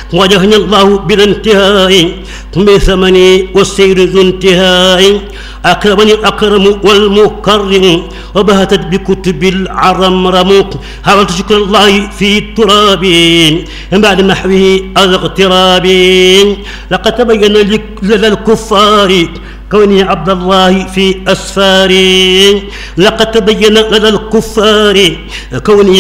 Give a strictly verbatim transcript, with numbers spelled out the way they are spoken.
وجهني الله بلا انتهاء بثمني والسير ذو انتهاء أكرمني الأكرم والمكرم وبهتت بكتب العرمرم حاولت شكر الله في التراب بعد محوه الاغتراب لقد تبين لدى الكفار كوني عبد الله في أسفاري لقد تبين لدى الكفار كوني